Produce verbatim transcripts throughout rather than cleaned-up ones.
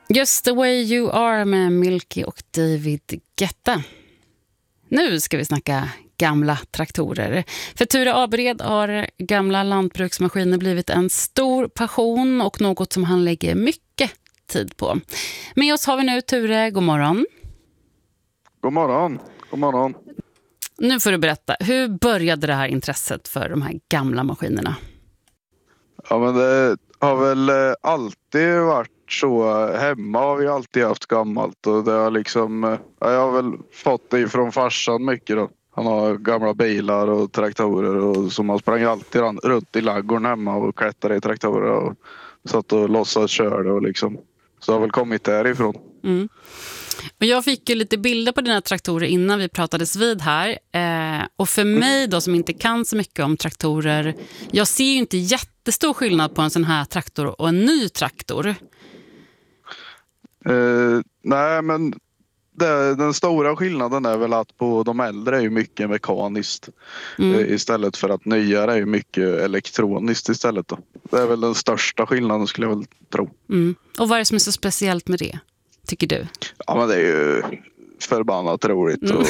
Just the way you are med Milky och David Guetta. Nu ska vi snacka gamla traktorer. För Ture Abered har gamla lantbruksmaskiner blivit en stor passion och något som han lägger mycket tid på. Med oss har vi nu Ture, god morgon. God morgon, god morgon. Nu får du berätta, hur började det här intresset för de här gamla maskinerna? Ja, men det har väl alltid varit så. Hemma har vi alltid haft gammalt och det har liksom, ja, jag har väl fått det från farsan mycket då. Han har gamla bilar och traktorer och så man sprang alltid runt i laggården hemma och klättrade i traktorer och satt och låtsas körde och liksom. Så det har väl kommit därifrån. Mm. Och jag fick ju lite bilder på dina traktorer innan vi pratades vid här. Eh, och för mig då som inte kan så mycket om traktorer, jag ser ju inte jättestor skillnad på en sån här traktor och en ny traktor. Eh, nej, men det, den stora skillnaden är väl att på de äldre är ju mycket mekaniskt mm. eh, istället för att nyare är ju mycket elektroniskt istället då. Det är väl den största skillnaden skulle jag väl tro. Mm. Och vad är det som är så speciellt med det, tycker du? Ja, men det är ju förbannat roligt och,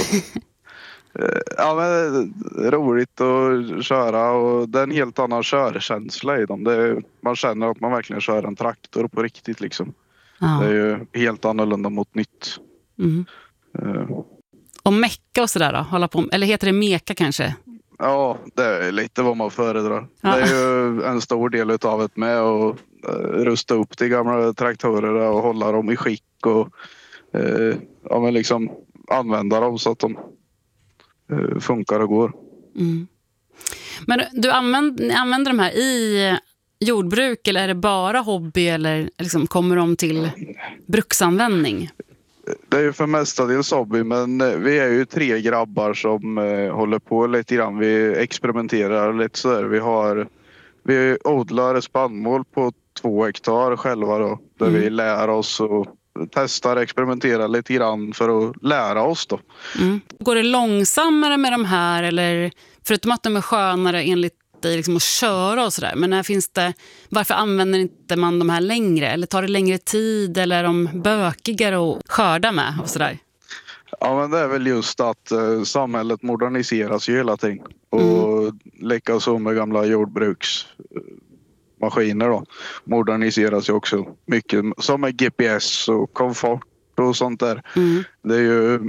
mm. ja, men roligt att köra och det är en helt annan körkänsla i dem. Det är, man känner att man verkligen kör en traktor på riktigt liksom. Ja. Det är ju helt annorlunda mot nytt. Mm. Uh. Och mecka och sådär då? Hålla på, eller heter det meka kanske? Ja, det är lite vad man föredrar. Ja. Det är ju en stor del utav det med att uh, rusta upp de gamla traktorerna och hålla dem i skick och uh, ja, men liksom använda dem så att de uh, funkar och går. Mm. Men du använder, använder de här i jordbruk eller är det bara hobby eller liksom kommer de till bruksanvändning? Det är ju för mestadels hobby, men vi är ju tre grabbar som eh, håller på lite grann. Vi experimenterar lite så där. Vi har vi odlar spannmål på två hektar själva då, där mm. vi lär oss och testar, experimenterar lite grann för att lära oss då. Mm. Går det långsammare med de här eller förutom att de är skönare enligt dig liksom att köra och sådär, men när finns det, varför använder inte man de här längre eller tar det längre tid eller är de bökigare att skörda med och sådär? Ja, men det är väl just att eh, samhället moderniseras ju hela tiden och mm. likaså med gamla jordbruksmaskiner då moderniseras ju också mycket som med G P S och komfort och sånt där. Mm. Det är ju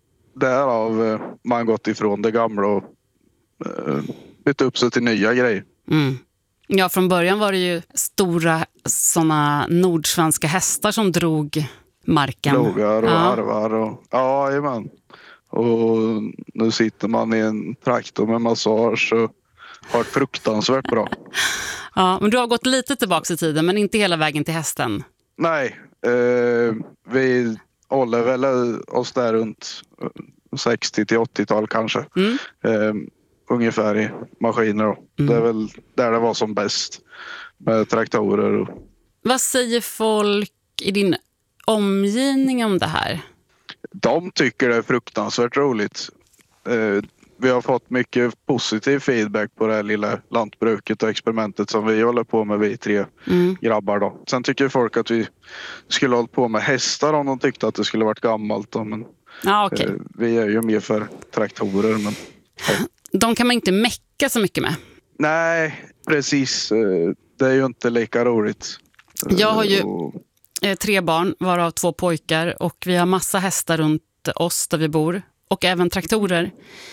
därav eh, man gått ifrån det gamla och eh, bytt upp sig till nya grejer. Mm. Ja, från början var det ju stora såna nordsvenska hästar som drog marken. Plogar och ja. harvar och ja, jajamän. Och nu sitter man i en traktor med massage och har fruktansvärt bra. Ja, men du har gått lite tillbaka i tiden men inte hela vägen till hästen. Nej, eh, vi håller väl oss där runt sextio till åttio-tal kanske. Mm. Eh, ungefär i maskiner då. Mm. Det är väl där det var som bäst med traktorer. Och... Vad säger folk i din omgivning om det här? De tycker det är fruktansvärt roligt. Eh, vi har fått mycket positiv feedback på det här lilla lantbruket och experimentet som vi håller på med, vi tre mm. grabbar då. Sen tycker folk att vi skulle hålla på med hästar om de tyckte att det skulle varit gammalt då. Men ah, okay. eh, vi är ju mer för traktorer. Men, ja. De kan man inte mecka så mycket med. Nej, precis. Det är ju inte lika roligt. Jag har ju tre barn, varav två pojkar. Och vi har massa hästar runt oss där vi bor. Och även traktorer.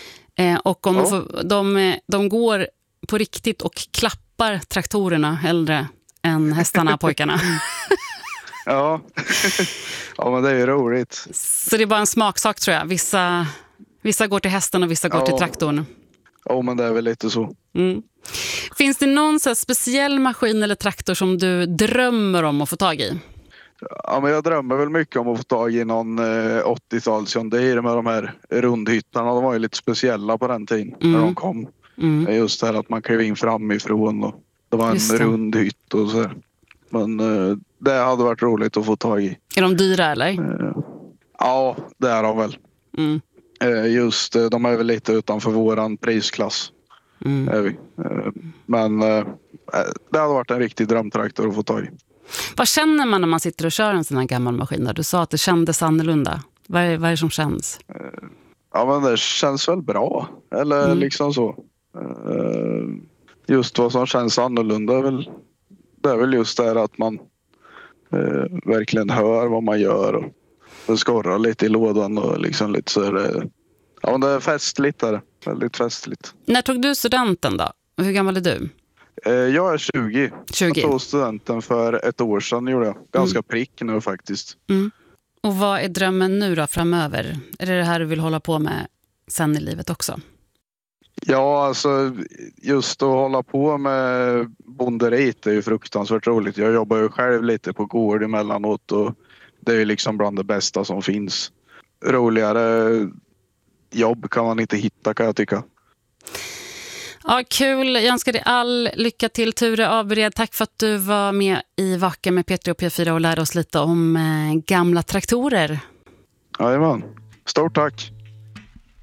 Och om ja. de, får, de, de går på riktigt och klappar traktorerna hellre än hästarna, pojkarna. Ja. Ja, men det är ju roligt. Så det är bara en smaksak tror jag. Vissa, vissa går till hästen och vissa går ja. till traktorn. Ja, men det är väl lite så. Mm. Finns det någon så här speciell maskin eller traktor som du drömmer om att få tag i? Ja, men jag drömmer väl mycket om att få tag i någon eh, åttio-tals John Deere med de här rundhyttarna. De var ju lite speciella på den tiden mm. när de kom. Mm. Just det här att man klev in framifrån och det var en det. rund hytt och så här. Men eh, det hade varit roligt att få tag i. Är de dyra eller? Eh, ja, det är de väl. Mm. Just de är väl lite utanför våran prisklass. Mm. Är vi. Men det hade varit en riktig drömtraktor att få tag i. Vad känner man när man sitter och kör en sån här gammal maskin? Du sa att det kändes annorlunda. Vad är, vad är det som känns? Ja, men det känns väl bra. Eller mm. liksom så. Just vad som känns annorlunda är väl, det är väl just det att man eh, verkligen hör vad man gör och det skorrar lite i lådan och liksom lite så är det, ja, men det är festligt där. Väldigt festligt. När tog du studenten då? Hur gammal är du? Eh, jag är tjugo. tjugo. Jag tog studenten för ett år sedan, gjorde jag. Ganska mm. prick nu faktiskt. Mm. Och vad är drömmen nu då framöver? Är det det här du vill hålla på med sen i livet också? Ja, alltså just att hålla på med bonderiet är ju fruktansvärt roligt. Jag jobbar ju själv lite på gård emellanåt och det är ju liksom bland det bästa som finns. Roligare jobb kan man inte hitta, kan jag tycka. Ja, kul. Jag önskar dig all lycka till, Ture Abered. Tack för att du var med i Vaka med P tre och P fyra och lärde oss lite om eh, gamla traktorer. Jajamän. Stort tack.